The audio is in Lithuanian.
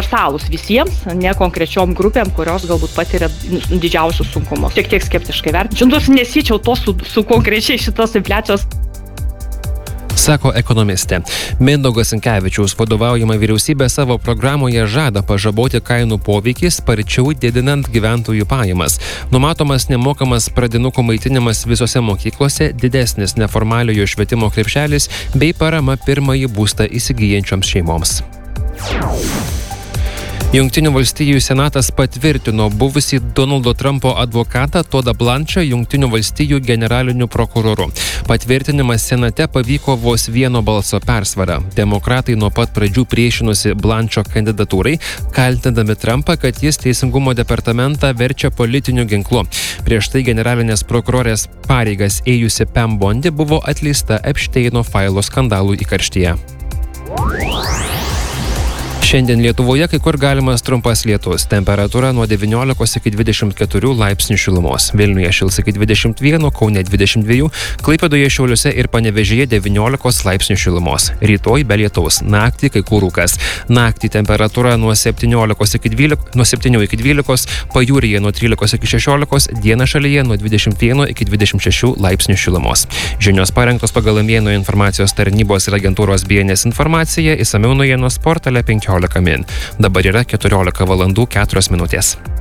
universalūs visiems, ne konkrečiom grupėm, kurios galbūt patiria didžiausius sunkumus. Šiek tiek skeptiškai vertinčiau. Nors nesiečiau to su konkrečiai šitos infliacijos. Sako ekonomistė. Mindaugas Sinkevičiaus vadovaujama vyriausybė savo programoje žada pažaboti kainų poveikį sparčiau didinant gyventojų pajamas. Numatomas nemokamas pradinukų maitinimas visose mokyklose, didesnis neformaliojo švietimo krepšelis bei parama pirmąjį būstą įsigyjančioms šeimoms. Jungtinių valstijų senatas patvirtino buvusį Donaldo Trumpo advokatą Todą Blanchą Jungtinių valstijų generaliniu prokuroru. Patvirtinimas senate pavyko vos vieno balso persvara. Demokratai nuo pat pradžių priešinosi Blancho kandidatūrai, kaltindami Trumpą, kad jis Teisingumo departamentą verčia politiniu ginklu. Prieš tai generalinės prokurorės pareigas ėjusi Pam Bondi buvo atleista Epšteino failo skandalų įkarštyje. Šiandien Lietuvoje kai kur galimas trumpas lietus. Temperatūra nuo 19 iki 24 laipsnių šilumos. Vilniuje šils iki 21, Kaune 22, Klaipėdoje, Šiauliuose ir Panevėžyje 19 laipsnių šilumos. Rytoj be lietaus, naktį kai kur rūkas. Naktį temperatūra nuo 7 iki 12, pajūryje nuo 13 iki 16, dieną šalyje nuo 21 iki 26 laipsnių šilumos. Žinios parengtos pagal Mėnų informacijos tarnybos ir agentūros BNS informaciją, išsamiau naujienos portale 15 min. Dabar yra 14 valandų 4 minutės.